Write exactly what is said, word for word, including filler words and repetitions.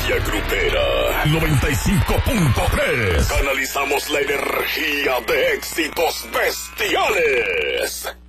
Media Grupera noventa y cinco punto tres. Canalizamos la energía de éxitos bestiales.